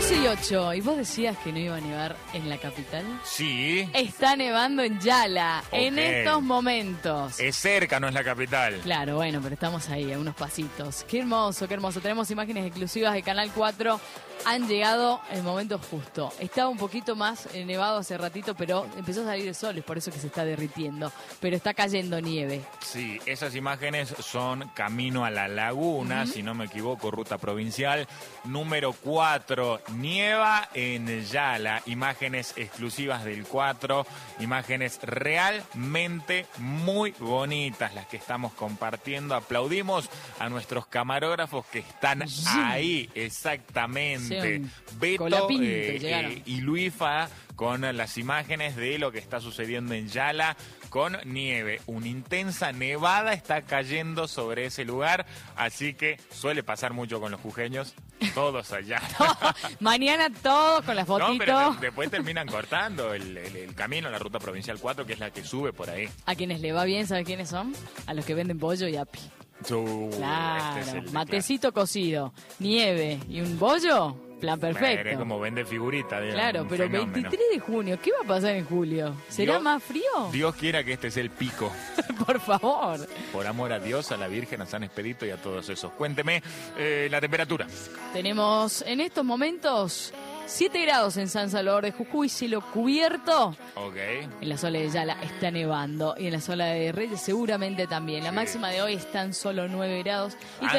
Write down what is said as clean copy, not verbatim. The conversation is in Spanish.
12:08. ¿Y vos decías que no iba a nevar en la capital? Sí. Está nevando en Yala, en Ok. estos momentos. Es cerca, no es la capital. Claro, bueno, pero estamos ahí, a unos pasitos. Qué hermoso, qué hermoso. Tenemos imágenes exclusivas de Canal 4. Han llegado el momento justo. Estaba un poquito más nevado hace ratito, pero empezó a salir el sol, es por eso que se está derritiendo. Pero está cayendo nieve. Sí, esas imágenes son camino a la laguna, si no me equivoco, ruta provincial. Número 4, nieva en Yala. Imágenes exclusivas del 4, imágenes realmente muy bonitas las que estamos compartiendo. Aplaudimos a nuestros camarógrafos que están ahí, exactamente. Sí, Beto colapinto, llegaron. y Luifa con las imágenes de lo que está sucediendo en Yala con nieve. Una intensa nevada está cayendo sobre ese lugar, así que suele pasar mucho con los jujeños, todos allá. Mañana todos con las No, fotitos. pero después terminan cortando el camino, la ruta provincial 4, que es la que sube por ahí. A quienes le va bien, ¿sabes quiénes son? A los que venden pollo y api. Claro, Este es el matecito cocido, nieve y un bollo, plan perfecto. Es como vende figurita, digamos. Claro, un pero fenómeno. 23 de junio, ¿qué va a pasar en julio? ¿Será Dios- más frío? Dios quiera que este sea el pico. Por favor. Por amor a Dios, a la Virgen, a San Expedito y a todos esos. Cuénteme la temperatura. Tenemos en estos momentos 7 grados en San Salvador de Jujuy, cielo cubierto. Ok. En la Sola de Yala está nevando y en la Sola de Reyes seguramente también. La Sí. máxima de hoy está en solo 9 grados. Y